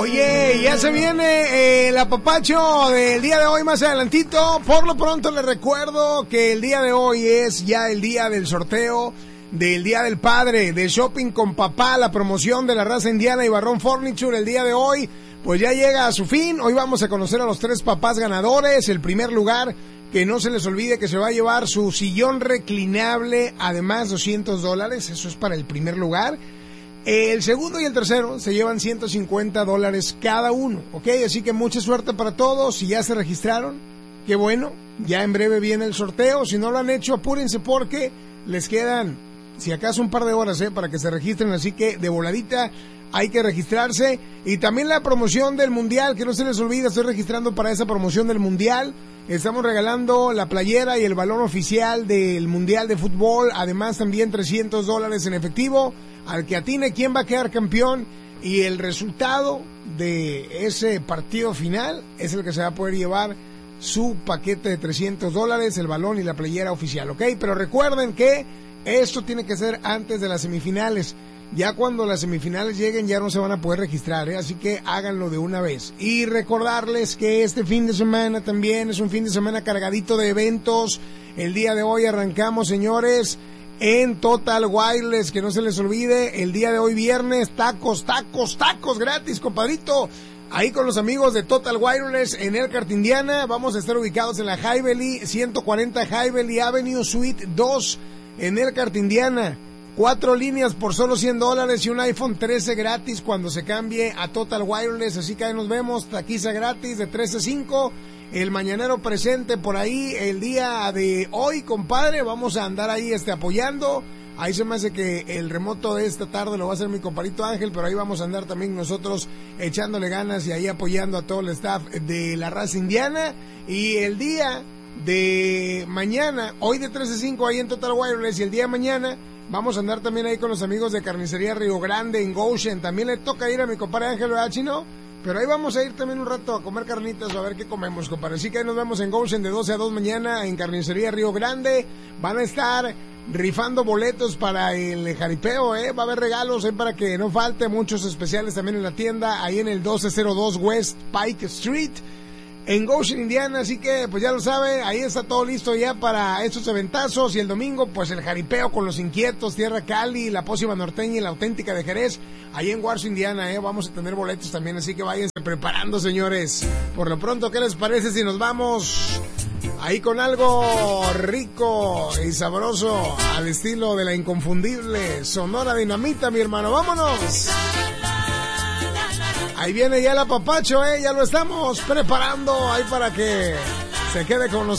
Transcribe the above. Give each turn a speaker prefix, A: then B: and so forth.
A: Oye, ya se viene el apapacho del día de hoy más adelantito. Por lo pronto les recuerdo que el día de hoy es ya el día del sorteo del Día del Padre, de Shopping con Papá, la promoción de la raza indiana y Barrón Furniture el día de hoy, pues ya llega a su fin. Hoy vamos a conocer a los 3 papás ganadores. El primer lugar, que no se les olvide que se va a llevar su sillón reclinable, además $200, eso es para el primer lugar. El segundo y el tercero se llevan $150 cada uno, ¿ok? Así que mucha suerte para todos. Si ya se registraron, qué bueno, ya en breve viene el sorteo. Si no lo han hecho, apúrense porque les quedan, si acaso, un par de horas, para que se registren, así que de voladita hay que registrarse. Y también la promoción del Mundial, que no se les olvide, estoy registrando para esa promoción del Mundial. Estamos regalando la playera y el balón oficial del Mundial de Fútbol, además también $300 en efectivo al que atine quién va a quedar campeón, y el resultado de ese partido final es el que se va a poder llevar su paquete de $300, el balón y la playera oficial, ¿ok? Pero recuerden que esto tiene que ser antes de las semifinales. Ya cuando las semifinales lleguen ya no se van a poder registrar, así que háganlo de una vez. Y recordarles que este fin de semana también es un fin de semana cargadito de eventos. El día de hoy arrancamos, señores, en Total Wireless, que no se les olvide, el día de hoy viernes, tacos gratis, compadrito. Ahí con los amigos de Total Wireless en Elkhart, Indiana. Vamos a estar ubicados en la Highvalley, 140 Highvalley Avenue, Suite 2, en Elkhart, Indiana. 4 líneas por solo $100 y un iPhone 13 gratis cuando se cambie a Total Wireless. Así que ahí nos vemos, taquiza gratis de 3 a 5. El mañanero presente por ahí el día de hoy, compadre. Vamos a andar ahí apoyando. Ahí se me hace que el remoto de esta tarde lo va a hacer mi compadrito Ángel, pero ahí vamos a andar también nosotros echándole ganas y ahí apoyando a todo el staff de la raza indiana. Y el día de mañana, hoy de 3 a 5 ahí en Total Wireless, y el día de mañana vamos a andar también ahí con los amigos de Carnicería Río Grande en Goshen. También le toca ir a mi compadre Ángel, ¿verdad, chino? Pero ahí vamos a ir también un rato a comer carnitas o a ver qué comemos, compadre. Así que ahí nos vemos en Goshen de 12 a 2 mañana en Carnicería Río Grande. Van a estar rifando boletos para el jaripeo, va a haber regalos para que no falte, muchos especiales también en la tienda, ahí en el 1202 West Pike Street, en Goshen, Indiana. Así que pues ya lo sabe, ahí está todo listo ya para estos eventazos. Y el domingo pues el jaripeo con los inquietos, Tierra Cali, la pócima norteña y la auténtica de Jerez, ahí en Warsaw, Indiana. Vamos a tener boletos también, así que váyanse preparando, señores. Por lo pronto, ¿qué les parece si nos vamos ahí con algo rico y sabroso al estilo de la inconfundible Sonora Dinamita, mi hermano? ¡Vámonos! Ahí viene ya el apapacho, ya lo estamos preparando ahí para que se quede con nosotros.